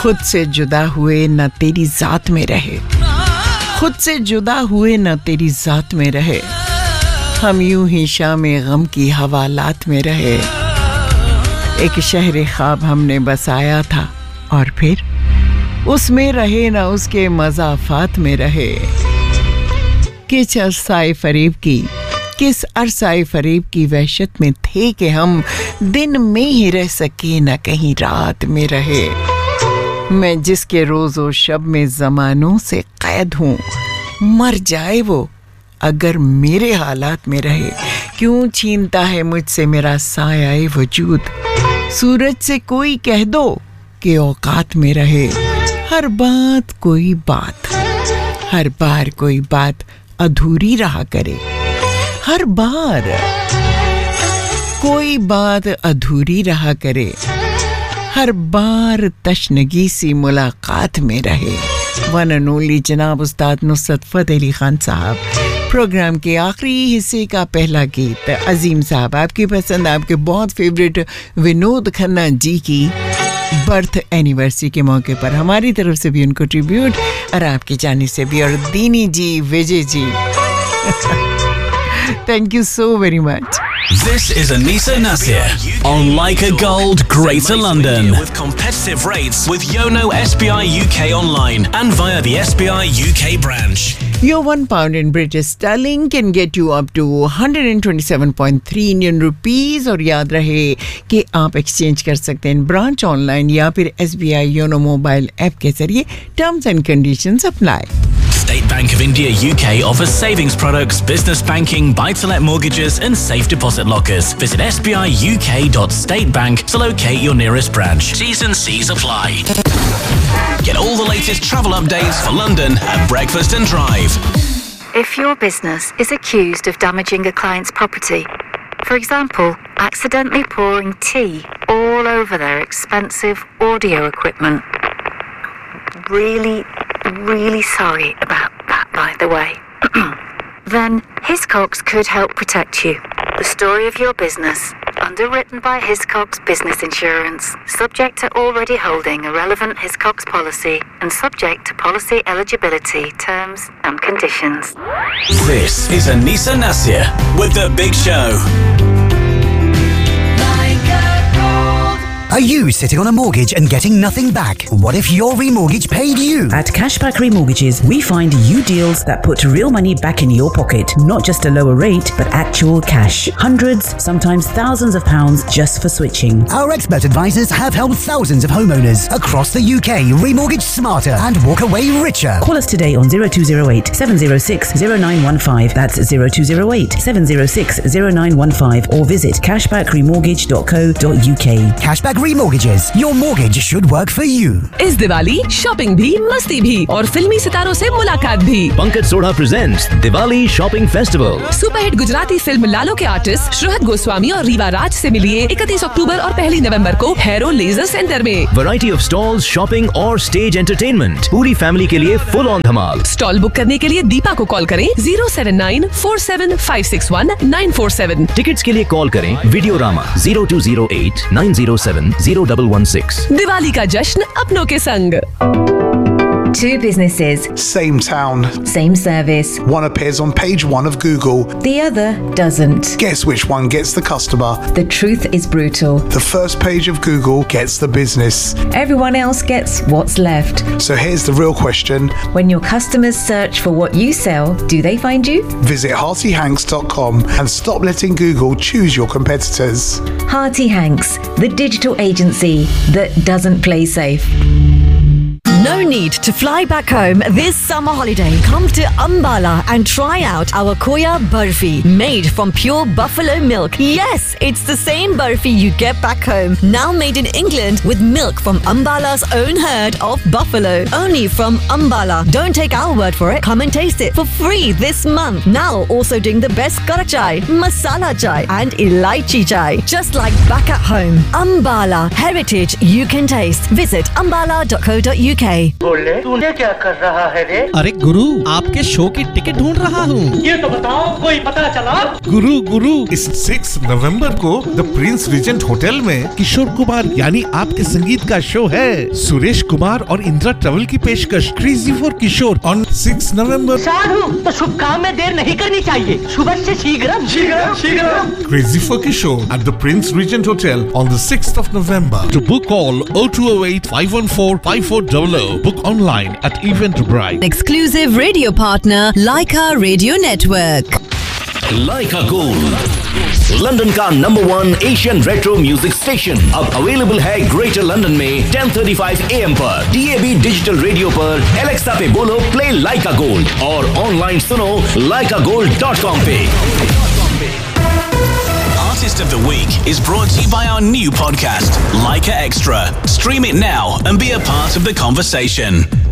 खुद से जुदा हुए न तेरी जात में रहे, खुद से जुदा हुए न तेरी जात में रहे, हम यूं ही शाम गम की हवालात में रहे। एक शहर ख्वाब हमने बसाया था और फिर उसमें रहे न उसके मज़ाफ़ात में रहे। किस अरसाए फरेब की वहशत में थे कि हम दिन में ही रह सके न कहीं रात में रहे। मैं जिसके रोज़ो शब में ज़मानों से कैद हूँ, मर जाए वो अगर मेरे हालात में रहे। क्यों छीनता है मुझसे मेरा साया वजूद, सूरज से कोई कह दो कि औकात में रहे। हर बार कोई बात अधूरी रहा करे, हर बार कोई बात अधूरी रहा करे, हर बार तशनगी सी मुलाकात में रहे। वन एंड ओनली जनाब उस्ताद नुसरत फतेह अली खान साहब, प्रोग्राम के आखिरी हिस्से का पहला गीत। अजीम साहब, आपकी पसंद, आपके बहुत फेवरेट विनोद खन्ना जी की बर्थ एनिवर्सरी के मौके पर हमारी तरफ से भी उनको ट्रिब्यूट, और आपकी जानिब से भी, और दीनी जी, Vijay ji, thank you so very much. This is Anisa Nasir on Leica Gold, Greater London. With competitive rates with Yono SBI UK online and via the SBI UK branch. Your £1 in British sterling can get you up to 127.3 Indian rupees. और याद रहे कि आप exchange कर सकते हैं branch online या फिर SBI योनो मोबाइल ऐप के जरिए। Terms and conditions apply. State Bank of India UK offers savings products, business banking, buy-to-let mortgages and safe deposit lockers. Visit sbiuk.statebank to locate your nearest branch. T's and C's apply. Get all the latest travel updates for London at Breakfast and Drive. If your business is accused of damaging a client's property, for example, accidentally pouring tea all over their expensive audio equipment, really sorry about that, by the way. Then Hiscox could help protect you. The story of your business, underwritten by Hiscox Business Insurance, subject to already holding a relevant Hiscox policy and subject to policy eligibility, terms and conditions. This is Anisa Nasir with The Big Show. Are you sitting on a mortgage and getting nothing back? What if your remortgage paid you? At Cashback Remortgages, we find you deals that put real money back in your pocket. Not just a lower rate, but actual cash. Hundreds, sometimes thousands of pounds just for switching. Our expert advisors have helped thousands of homeowners across the UK remortgage smarter and walk away richer. Call us today on 0208 706 0915. That's 0208 706 0915, or visit cashbackremortgage.co.uk. Cashback Remortgages. Your mortgage should work for you. इस Diwali shopping भी, मस्ती भी और फिल्मी सितारों से मुलाकात भी। Pankaj Sodha presents Diwali shopping festival. Superhit Gujarati film लालो के आर्टिस्ट श्रहद गोस्वामी और रीवा राज से मिलिए 31 अक्टूबर और 1 नवंबर को हैरो लेजर सेंटर में। वैरायटी ऑफ स्टॉल्स, शॉपिंग और स्टेज एंटरटेनमेंट, पूरी फैमिली के लिए full on Dhamaal. Stall book करने के लिए दीपा को कॉल करें 07947561947। टिकट्स के लिए कॉल करें वीडियोरामा 0208 907 0116। दिवाली का जश्न अपनों के संग। Two businesses. Same town. Same service. One appears on page 1 of Google. The other doesn't. Guess which one gets the customer? The truth is brutal. The first page of Google gets the business. Everyone else gets what's left. So here's the real question. When your customers search for what you sell, do they find you? Visit heartyhanks.com and stop letting Google choose your competitors. Hearty Hanks, the digital agency that doesn't play safe. No need to fly back home this summer holiday. Come to Ambala and try out our Koya Barfi, made from pure buffalo milk. Yes, it's the same barfi you get back home, now made in England with milk from Ambala's own herd of buffalo. Only from Ambala. Don't take our word for it. Come and taste it for free this month. Now also doing the best kara chai, masala chai and elaichi chai. Just like back at home. Ambala, heritage you can taste. Visit ambala.co.uk. बोले तूने क्या कर रहा है रे? अरे गुरु, आपके show की टिकट ढूंढ रहा हूँ। ये तो बताओ, कोई पता चला? गुरु, इस 6 नवंबर को द प्रिंस रीजेंट होटल में किशोर कुमार यानी आपके संगीत का शो है। सुरेश कुमार और इंदिरा ट्रेवल की पेशकश क्रेजी फॉर किशोर ऑन 6 नवंबर। साधु, तो शुभ काम में देर नहीं करनी चाहिए। शुभ से शीघ्रम। Crazy for Kishore at the Prince Regent Hotel on the 6th of November. To book call 0208 514 5400. Book online at Eventbrite. Exclusive radio partner Leica Radio Network. Leica Gold, London का #1 Asian retro music station अब available है greater London में 10:35 AM पर DAB digital radio पर Alexa पे बोलो play लाइका gold और online सुनो laikagold.com पे। Artist of the Week is brought to you by our new podcast, Leica Extra. Stream it now and be a part of the conversation.